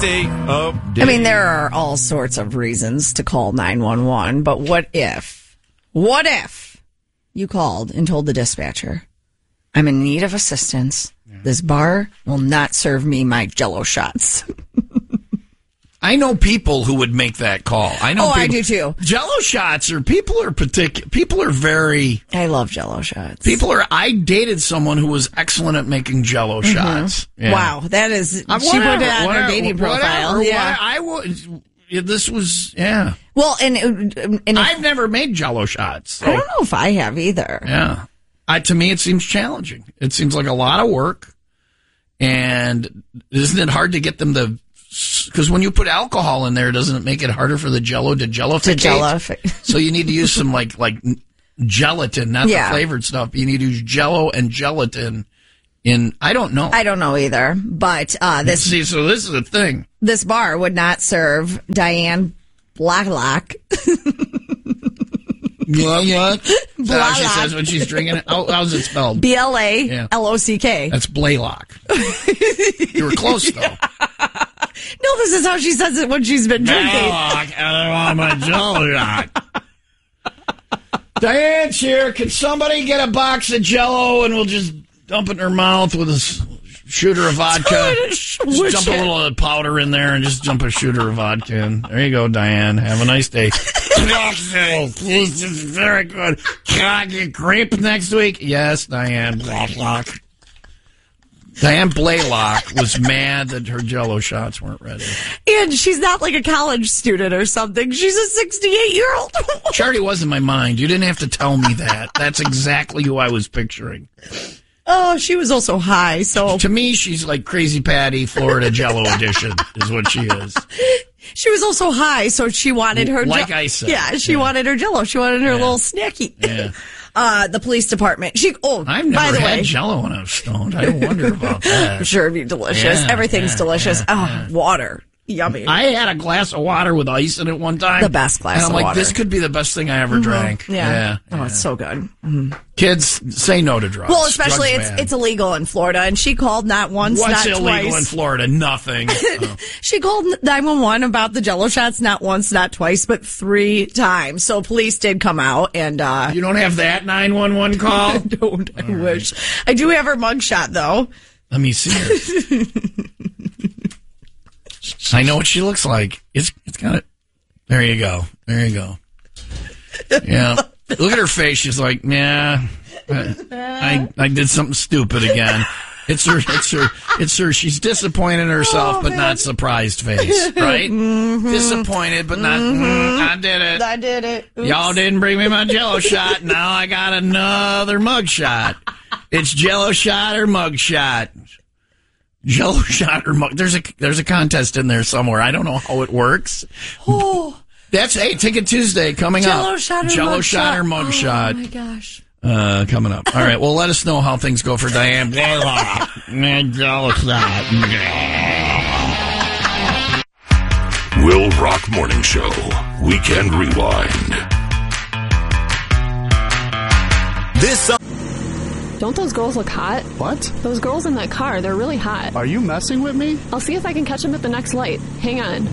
I mean, there are all sorts of reasons to call 911, but what if you called and told the dispatcher, I'm in need of assistance. This bar will not serve me my Jell-O shots. I know people who would make that call. I do too. Jell-O shots people are very. I love Jell-O shots. I dated someone who was excellent at making Jell-O shots. Yeah. Wow, that is. She put it on her dating profile. This was. Well, and I've never made Jell-O shots. So. I don't know if I have either. Yeah, to me it seems challenging. It seems like a lot of work, and isn't it hard to get them to? Because when you put alcohol in there, doesn't it make it harder for the Jell-O to jellificate? So you need to use some like gelatin, not the flavored stuff. You need to use Jell-O and gelatin. I don't know. I don't know either. But so this is a thing. This bar would not serve Diane Blalock. Blalock. That's how she says when she's drinking it. How's it spelled? BLALOCK. That's Blaylock. You were close though. No, this is how she says it when she's been drinking. Blaylock, I want my Jell-O shot. Diane's here. Can somebody get a box of Jell-O and we'll just dump it in her mouth with a shooter of vodka? Just dump a little powder in there and just dump a shooter of vodka in. There you go, Diane. Have a nice day. This is very good. Can I get grape next week? Yes, Diane. Blaylock. Diane Blaylock was mad that her Jell-O shots weren't ready. And she's not like a college student or something. She's a 68-year-old. She already was in my mind. You didn't have to tell me that. That's exactly who I was picturing. Oh, she was also high, so... To me, she's like Crazy Patty, Florida Jell-O edition, is what she is. She was also high, so she wanted her... Like I said. Yeah, she wanted her Jell-O. She wanted her little snacky. Yeah. The police department. I've never had Jell-O when I was stoned. I wonder about that. I'm sure it'd be delicious. Yeah, Everything's delicious. Water. Yummy. I had a glass of water with ice in it one time. The best glass of water. And I'm like, this could be the best thing I ever drank. Yeah. Oh, it's so good. Mm-hmm. Kids, say no to drugs. Well, especially it's illegal in Florida, and she called not once, not twice. What's illegal in Florida? Nothing. She called 911 about the Jell-O shots not once, not twice, but 3 times. So police did come out, and you don't have that 911 call? I don't. I wish. I do have her mugshot, though. Let me see her. I know what she looks like. It's kind of. There you go. Yeah. Look at her face. She's like, yeah, I did something stupid again. It's her. She's disappointed in herself, but not surprised face, right? Mm-hmm. Disappointed, but not. I did it. Oops. Y'all didn't bring me my Jell-O shot. Now I got another mug shot. It's Jell-O shot or mug shot. Jell-O shot or mug. There's a contest in there somewhere. I don't know how it works. Oh, that's Ticket Tuesday coming up. Jell-O shot or mug shot. Oh my gosh. Coming up. All right. Well, let us know how things go for Diane Blaylock. Jell-O shot. Will Rock Morning Show. Weekend Rewind. Don't those girls look hot? What? Those girls in that car, they're really hot. Are you messing with me? I'll see if I can catch them at the next light. Hang on.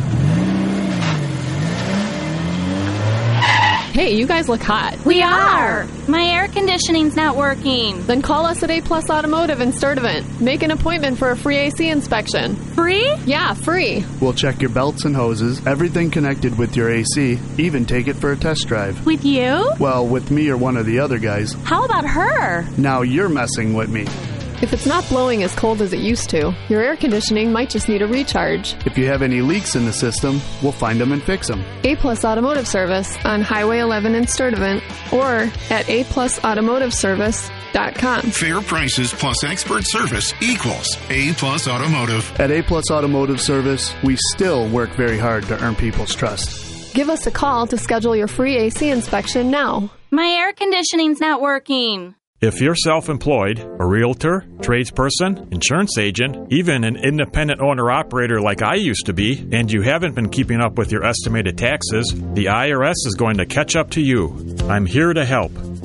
Hey, you guys look hot. We are. My air conditioning's not working. Then call us at A Plus Automotive in Sturtevant. Make an appointment for a free AC inspection. Free? Yeah, free. We'll check your belts and hoses, everything connected with your AC, even take it for a test drive. With you? Well, with me or one of the other guys. How about her? Now you're messing with me. If it's not blowing as cold as it used to, your air conditioning might just need a recharge. If you have any leaks in the system, we'll find them and fix them. A Plus Automotive Service on Highway 11 in Sturtevant or at aplusautomotiveservice.com. Fair prices plus expert service equals A Plus Automotive. At A Plus Automotive Service, we still work very hard to earn people's trust. Give us a call to schedule your free AC inspection now. My air conditioning's not working. If you're self-employed, a realtor, tradesperson, insurance agent, even an independent owner-operator like I used to be, and you haven't been keeping up with your estimated taxes, the IRS is going to catch up to you. I'm here to help.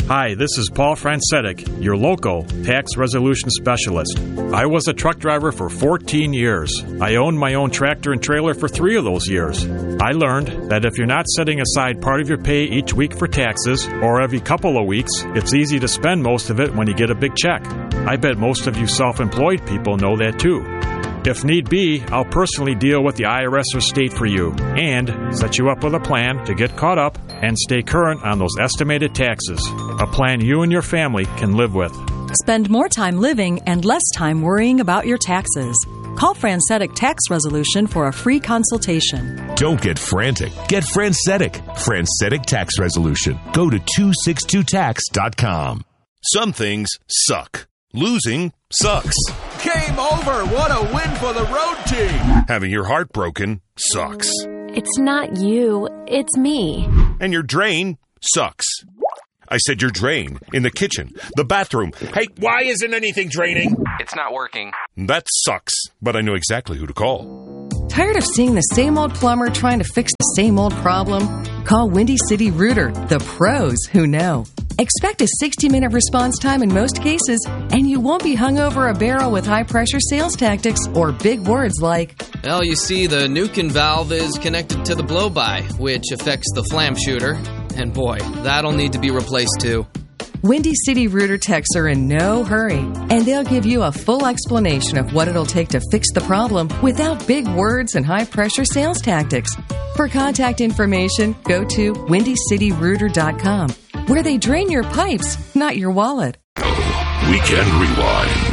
Hi, this is Paul Francetic, your local tax resolution specialist. I was a truck driver for 14 years. I owned my own tractor and trailer for 3 of those years. I learned that if you're not setting aside part of your pay each week for taxes, or every couple of weeks, it's easy to spend most of it when you get a big check. I bet most of you self-employed people know that too. If need be, I'll personally deal with the IRS or state for you and set you up with a plan to get caught up and stay current on those estimated taxes. A plan you and your family can live with. Spend more time living and less time worrying about your taxes. Call Francetic Tax Resolution for a free consultation. Don't get frantic. Get Francetic. Francetic Tax Resolution. Go to 262tax.com. Some things suck. Losing sucks. Game over. What a win for the road team. Having your heart broken sucks. It's not you. It's me. And your drain sucks. I said your drain. In the kitchen. The bathroom. Hey, why isn't anything draining? It's not working. That sucks. But I know exactly who to call. Tired of seeing the same old plumber trying to fix the same old problem? Call Windy City Rooter, the pros who know. Expect a 60-minute response time in most cases, and you won't be hung over a barrel with high-pressure sales tactics or big words like, well, you see, the Nukin valve is connected to the blow-by, which affects the flam shooter. And boy, that'll need to be replaced too. Windy City Rooter techs are in no hurry, and they'll give you a full explanation of what it'll take to fix the problem without big words and high-pressure sales tactics. For contact information, go to windycityrooter.com, where they drain your pipes, not your wallet. Weekend Rewind.